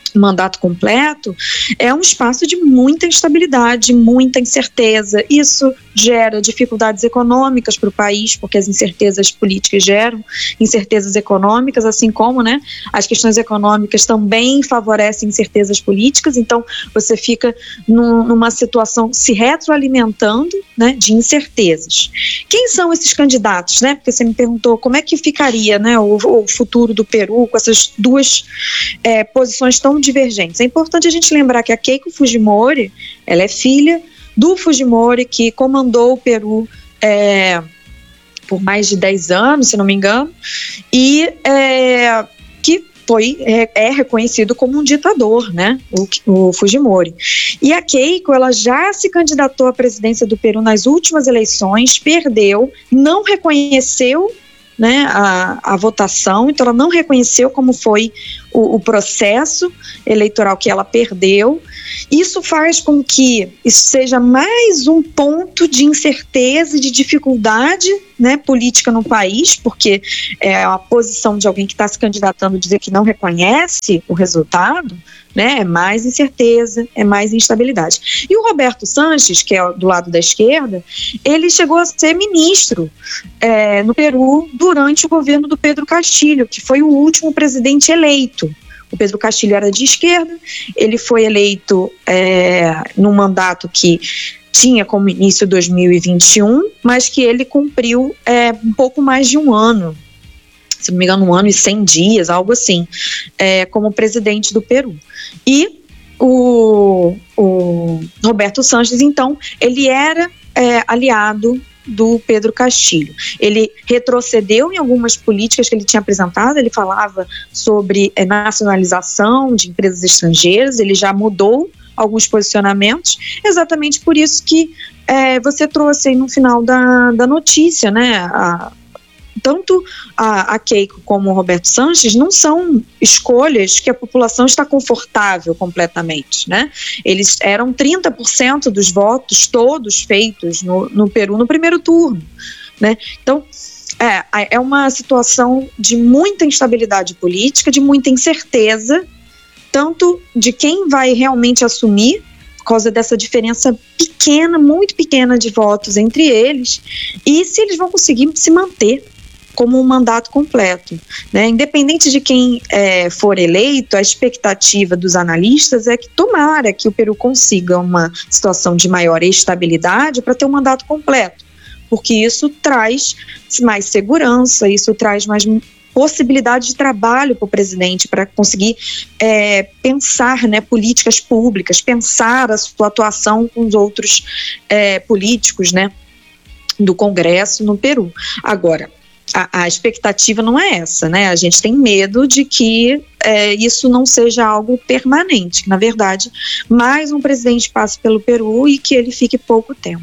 mandato completo, é um espaço de muita instabilidade, muita incerteza. Isso gera dificuldades econômicas para o país, porque as incertezas políticas geram incertezas econômicas, assim como, né, as questões econômicas também favorecem incertezas políticas. Então você fica num, numa situação se retroalimentando, né, de incertezas. Quem são esses candidatos, né? Porque você me perguntou como é que ficaria, né, o, o futuro do Peru com essas duas é, posições tão divergentes. É importante a gente lembrar que a Keiko Fujimori, ela é filha do Fujimori, que comandou o Peru é, por mais de dez anos, se não me engano, e é, que foi, é, é reconhecido como um ditador, né, o, o Fujimori. E a Keiko, ela já se candidatou à presidência do Peru nas últimas eleições, perdeu, não reconheceu, né, a, a votação, então ela não reconheceu como foi o, o processo eleitoral que ela perdeu. Isso faz com que isso seja mais um ponto de incerteza e de dificuldade, né, política no país, porque é a posição de alguém que está se candidatando dizer que não reconhece o resultado, né, é mais incerteza, é mais instabilidade. E o Roberto Sanches, que é do lado da esquerda, ele chegou a ser ministro é, no Peru durante o governo do Pedro Castillo, que foi o último presidente eleito. O Pedro Castillo era de esquerda, ele foi eleito é, num mandato que tinha como início dois mil e vinte e um, mas que ele cumpriu é, um pouco mais de um ano, se não me engano, um ano e cem dias, algo assim, é, como presidente do Peru. E o, o Roberto Sanches, então, ele era é, aliado do Pedro Castillo. Ele retrocedeu em algumas políticas que ele tinha apresentado, ele falava sobre é, nacionalização de empresas estrangeiras, ele já mudou alguns posicionamentos, exatamente por isso que é, você trouxe aí no final da, da notícia, né, a, tanto a, a Keiko como o Roberto Sanches não são escolhas que a população está confortável completamente, né? Eles eram trinta por cento dos votos todos feitos no, no Peru no primeiro turno, né? Então, é, é uma situação de muita instabilidade política, de muita incerteza, tanto de quem vai realmente assumir, por causa dessa diferença pequena, muito pequena de votos entre eles, e se eles vão conseguir se manter como um mandato completo, né? Independente de quem é, for eleito, a expectativa dos analistas é que tomara que o Peru consiga uma situação de maior estabilidade para ter um mandato completo, porque isso traz mais segurança, isso traz mais possibilidade de trabalho para o presidente, para conseguir é, pensar, né, políticas públicas, pensar a sua atuação com os outros é, políticos, né, do Congresso no Peru. Agora, A, a expectativa não é essa, né? A gente tem medo de que é, isso não seja algo permanente, que, na verdade, mais um presidente passe pelo Peru e que ele fique pouco tempo.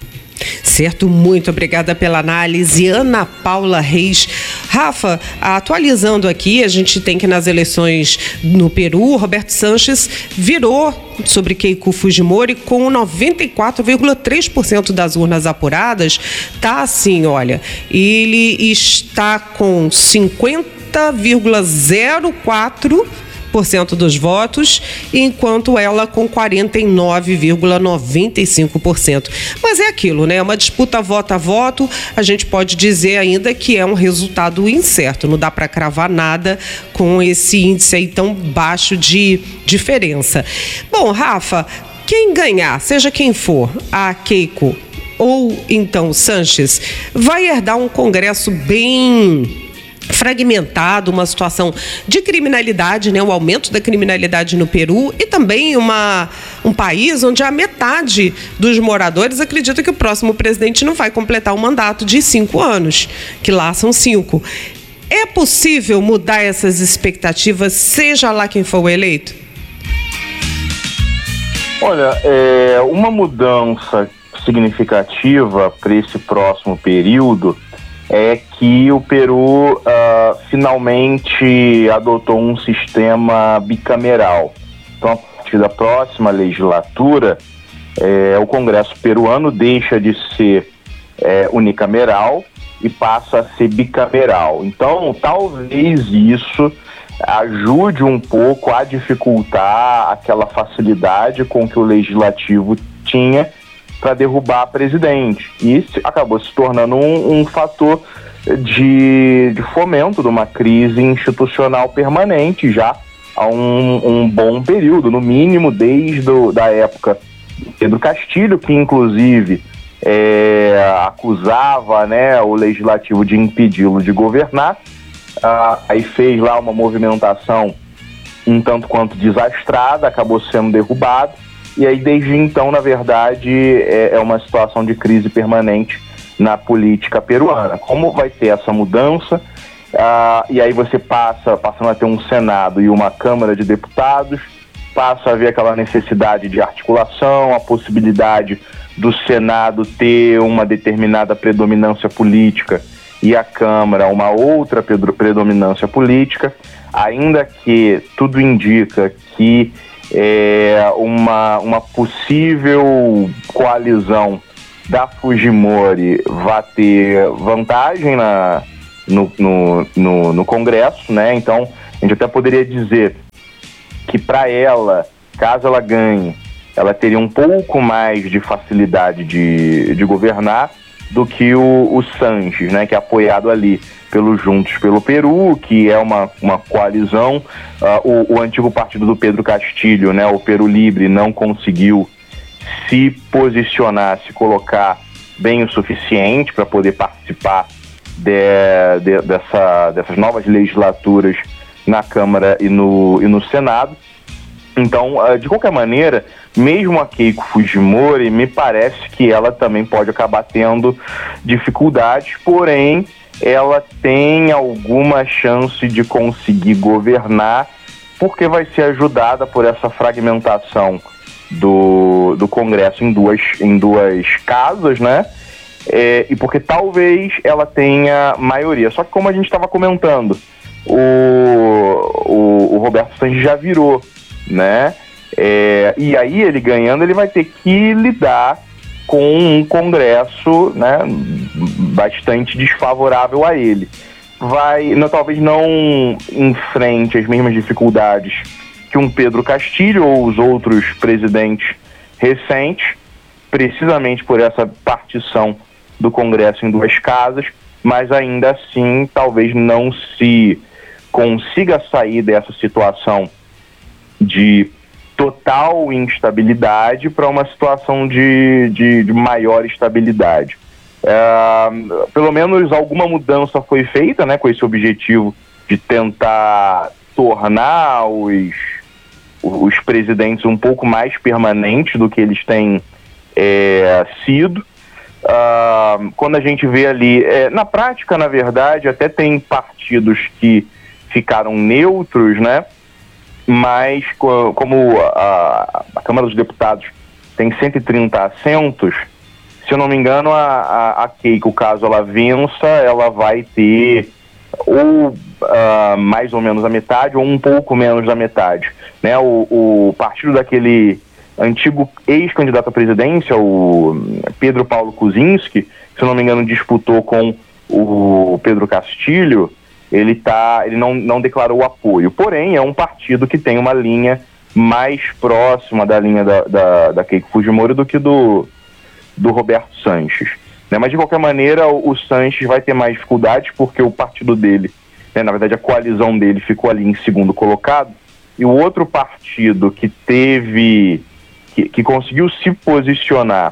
Certo, muito obrigada pela análise, Ana Paula Reis. Rafa, atualizando aqui, a gente tem que nas eleições no Peru, Roberto Sanches virou sobre Keiko Fujimori com noventa e quatro vírgula três por cento das urnas apuradas. Tá assim, olha, ele está com cinquenta vírgula zero quatro por cento dos votos, enquanto ela com quarenta e nove vírgula noventa e cinco por cento. Mas é aquilo, né? É uma disputa voto a voto, a gente pode dizer ainda que é um resultado incerto, não dá para cravar nada com esse índice aí tão baixo de diferença. Bom, Rafa, quem ganhar, seja quem for, a Keiko ou então Sanches, vai herdar um Congresso bem fragmentado, uma situação de criminalidade, né, o aumento da criminalidade no Peru e também uma, um país onde a metade dos moradores acredita que o próximo presidente não vai completar um mandato de cinco anos, que lá são cinco. É possível mudar essas expectativas, seja lá quem for o eleito? Olha, é, uma mudança significativa para esse próximo período é que o Peru uh, finalmente adotou um sistema bicameral. Então, a partir da próxima legislatura, é, o Congresso peruano deixa de ser é, unicameral e passa a ser bicameral. Então, talvez isso ajude um pouco a dificultar aquela facilidade com que o legislativo tinha para derrubar presidente. E isso acabou se tornando um, um fator de, de fomento de uma crise institucional permanente já há um, um bom período, no mínimo desde a da época do Pedro Castilho, que inclusive é, acusava, né, o legislativo de impedi-lo de governar. Ah, aí fez lá uma movimentação um tanto quanto desastrada, acabou sendo derrubado, e aí desde então, na verdade, é, é uma situação de crise permanente na política peruana. Como vai ter essa mudança, ah, e aí você passa, passando a ter um Senado e uma Câmara de Deputados, passa a haver aquela necessidade de articulação, a possibilidade do Senado ter uma determinada predominância política e a Câmara uma outra predominância política, ainda que tudo indica que é, uma, uma possível coalizão da Fujimori vai ter vantagem na, no, no, no, no Congresso, né? Então a gente até poderia dizer que para ela, caso ela ganhe, ela teria um pouco mais de facilidade de, de governar do que o, o Sanches, né, que é apoiado ali pelo Juntos pelo Peru, que é uma, uma coalizão. Uh, o, o antigo partido do Pedro Castilho, né, o Peru Libre, não conseguiu se posicionar, se colocar bem o suficiente para poder participar de, de, dessa, dessas novas legislaturas na Câmara e no, e no Senado. Então, de qualquer maneira, mesmo a Keiko Fujimori, me parece que ela também pode acabar tendo dificuldades, porém, ela tem alguma chance de conseguir governar, porque vai ser ajudada por essa fragmentação do, do Congresso em duas, em duas casas, né? É, e porque talvez ela tenha maioria. Só que, como a gente estava comentando, o, o, o Roberto Sanches já virou, né? É, e aí ele ganhando, ele vai ter que lidar com um Congresso, né, bastante desfavorável a ele. Vai, não, talvez não enfrente as mesmas dificuldades que um Pedro Castilho ou os outros presidentes recentes, precisamente por essa partição do Congresso em duas casas, mas ainda assim talvez não se consiga sair dessa situação de total instabilidade para uma situação de, de, de maior estabilidade. É, pelo menos alguma mudança foi feita, né, com esse objetivo de tentar tornar os, os presidentes um pouco mais permanentes do que eles têm é, sido. Uh, quando a gente vê ali, é, na prática, na verdade, até tem partidos que ficaram neutros, né? Mas como a, a Câmara dos Deputados tem cento e trinta assentos, se eu não me engano, a, a, a Keiko, caso ela vença, ela vai ter ou uh, mais ou menos a metade ou um pouco menos da metade, né? O, o partido daquele antigo ex-candidato à presidência, o Pedro Paulo Kuczynski, se eu não me engano, disputou com o Pedro Castilho. Ele, tá, ele não, não declarou apoio, porém é um partido que tem uma linha mais próxima da linha da, da, da Keiko Fujimori do que do, do Roberto Sanches, né? Mas de qualquer maneira o, o Sanches vai ter mais dificuldades porque o partido dele, né, na verdade a coalizão dele ficou ali em segundo colocado, e o outro partido que teve, que, que conseguiu se posicionar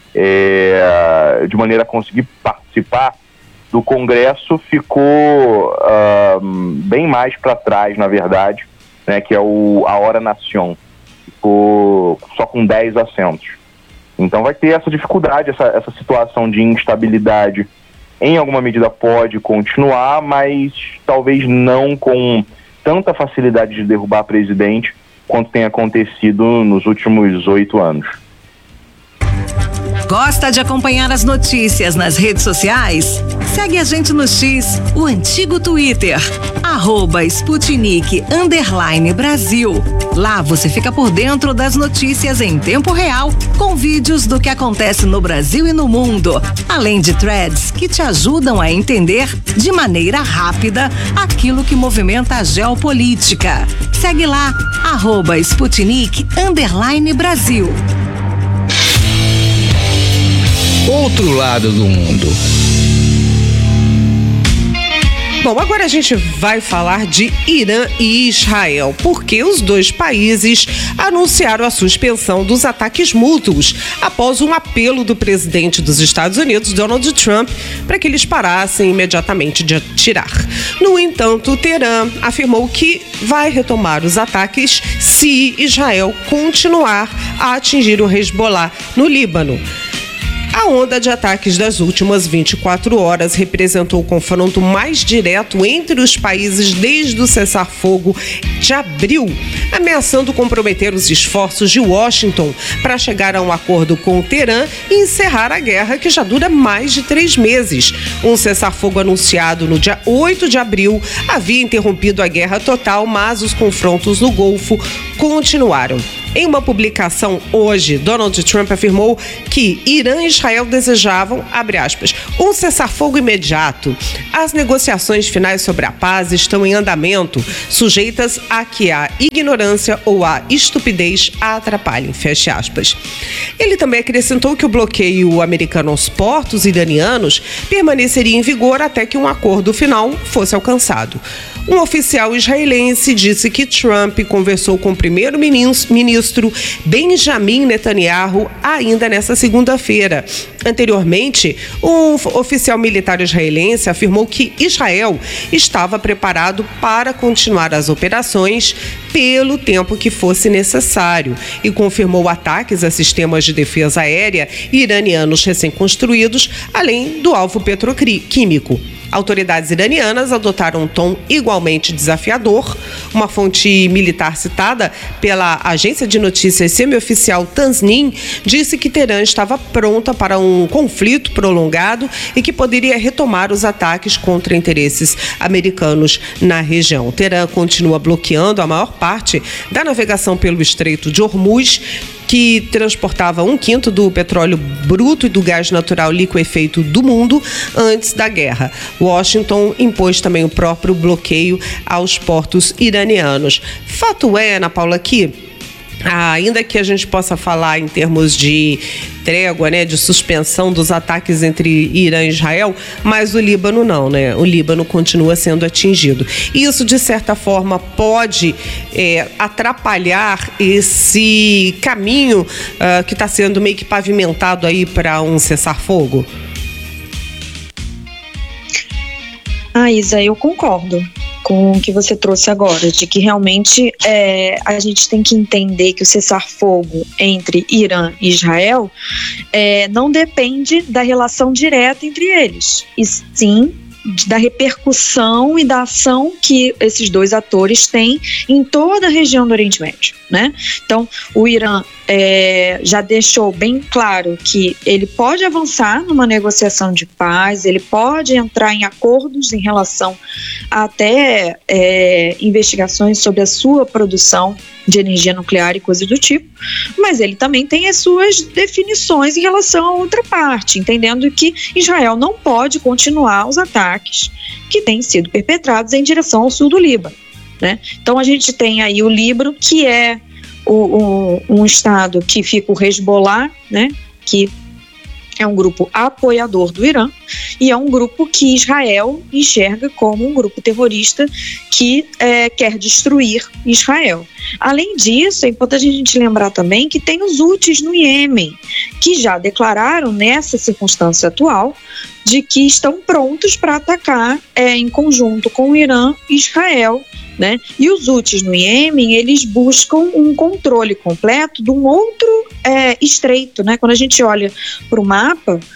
é, de maneira a conseguir participar do Congresso ficou uh, bem mais para trás, na verdade, né, que é o, a Hora Nación, ficou só com dez assentos. Então vai ter essa dificuldade, essa, essa situação de instabilidade, em alguma medida pode continuar, mas talvez não com tanta facilidade de derrubar presidente quanto tem acontecido nos últimos oito anos. Gosta de acompanhar as notícias nas redes sociais? Segue a gente no X, o antigo Twitter, arroba Sputnik underline Brasil. Lá você fica por dentro das notícias em tempo real, com vídeos do que acontece no Brasil e no mundo, além de threads que te ajudam a entender de maneira rápida aquilo que movimenta a geopolítica. Segue lá, arroba Sputnik underline Brasil. Outro lado do mundo. Bom, agora a gente vai falar de Irã e Israel, porque os dois países anunciaram a suspensão dos ataques mútuos após um apelo do presidente dos Estados Unidos, Donald Trump, para que eles parassem imediatamente de atirar. No entanto, Teherã afirmou que vai retomar os ataques se Israel continuar a atingir o Hezbollah no Líbano. A onda de ataques das últimas vinte e quatro horas representou o confronto mais direto entre os países desde o cessar-fogo de abril, ameaçando comprometer os esforços de Washington para chegar a um acordo com o Teherã e encerrar a guerra que já dura mais de três meses. Um cessar-fogo anunciado no dia oito de abril havia interrompido a guerra total, mas os confrontos no Golfo continuaram. Em uma publicação hoje, Donald Trump afirmou que Irã e Israel desejavam, abre aspas, um cessar-fogo imediato. As negociações finais sobre a paz estão em andamento, sujeitas a que a ignorância ou a estupidez a atrapalhem, fecha aspas. Ele também acrescentou que o bloqueio americano aos portos iranianos permaneceria em vigor até que um acordo final fosse alcançado. Um oficial israelense disse que Trump conversou com o primeiro-ministro Benjamin Netanyahu ainda nesta segunda-feira. Anteriormente, um oficial militar israelense afirmou que Israel estava preparado para continuar as operações pelo tempo que fosse necessário e confirmou ataques a sistemas de defesa aérea iranianos recém-construídos, além do alvo petroquímico. Autoridades iranianas adotaram um tom igualmente desafiador. Uma fonte militar citada pela agência de notícias semioficial Tasnim disse que Teherã estava pronta para um conflito prolongado e que poderia retomar os ataques contra interesses americanos na região. Teherã continua bloqueando a maior parte da navegação pelo Estreito de Hormuz, que transportava um quinto do petróleo bruto e do gás natural liquefeito do mundo antes da guerra. Washington impôs também o próprio bloqueio aos portos iranianos. Fato é, Ana Paula, que ainda que a gente possa falar em termos de trégua, né, de suspensão dos ataques entre Irã e Israel, mas o Líbano não, né? O Líbano continua sendo atingido. Isso, de certa forma, pode é, atrapalhar esse caminho uh, que está sendo meio que pavimentado aí para um cessar-fogo? Ah, Isa, eu concordo com o que você trouxe agora, de que realmente é, a gente tem que entender que o cessar-fogo entre Irã e Israel é, não depende da relação direta entre eles, e sim da repercussão e da ação que esses dois atores têm em toda a região do Oriente Médio, né? Então, o Irã é, já deixou bem claro que ele pode avançar numa negociação de paz, ele pode entrar em acordos em relação a até é, investigações sobre a sua produção de energia nuclear e coisas do tipo, mas ele também tem as suas definições em relação a outra parte, entendendo que Israel não pode continuar os ataques que têm sido perpetrados em direção ao sul do Líbano, né? Então a gente tem aí o Líbano, que é o, o, um estado que fica o Hezbollah, né? Que é um grupo apoiador do Irã e é um grupo que Israel enxerga como um grupo terrorista que é, quer destruir Israel. Além disso, é importante a gente lembrar também que tem os Houthis no Iêmen, que já declararam nessa circunstância atual de que estão prontos para atacar é, em conjunto com o Irã e Israel, né? E os Houthis no Iêmen, eles buscam um controle completo de um outro é, estreito, né? Quando a gente olha para o mapa,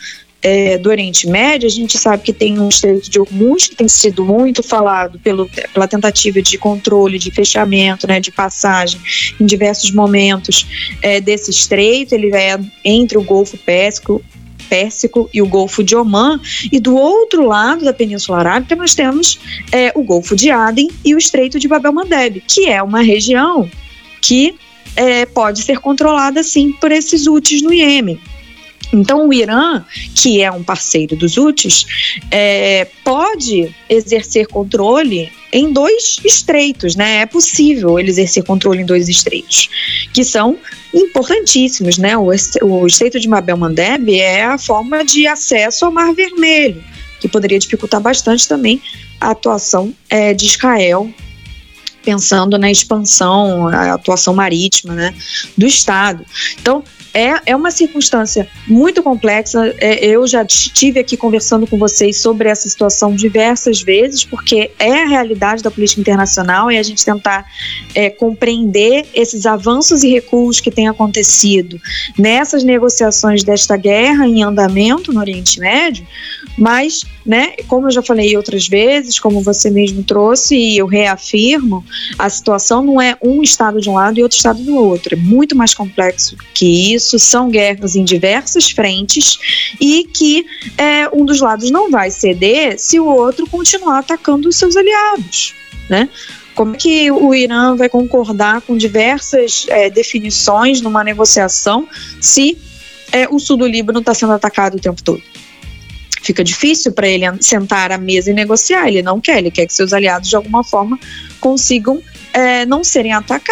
é, do Oriente Médio, a gente sabe que tem um Estreito de Hormuz, que tem sido muito falado pelo, pela tentativa de controle, de fechamento, né, de passagem em diversos momentos é, desse estreito. Ele é entre o Golfo Pérsico, Pérsico e o Golfo de Omã, e do outro lado da Península Arábica nós temos é, o Golfo de Aden e o Estreito de Bab el-Mandeb, que é uma região que é, pode ser controlada sim por esses Houthis no Iêmen. Então o Irã, que é um parceiro dos Houthis, é, pode exercer controle em dois estreitos, né? É possível ele exercer controle em dois estreitos, que são importantíssimos, né? O, o Estreito de Bab el-Mandeb é a forma de acesso ao Mar Vermelho, que poderia dificultar bastante também a atuação é, de Israel, pensando na expansão, a atuação marítima, né, do Estado. Então, É, é uma circunstância muito complexa. É, eu já estive aqui conversando com vocês sobre essa situação diversas vezes, porque é a realidade da política internacional, e a gente tentar é, compreender esses avanços e recuos que têm acontecido nessas negociações desta guerra em andamento no Oriente Médio. Mas, né, como eu já falei outras vezes, como você mesmo trouxe, e eu reafirmo, a situação não é um estado de um lado e outro estado do outro. É muito mais complexo que isso. São guerras em diversas frentes e que é, um dos lados não vai ceder se o outro continuar atacando os seus aliados, né? Como é que o Irã vai concordar com diversas é, definições numa negociação se é, o sul do Líbano está sendo atacado o tempo todo? Fica difícil para ele sentar à mesa e negociar. Ele não quer, ele quer que seus aliados de alguma forma consigam é, não serem atacados.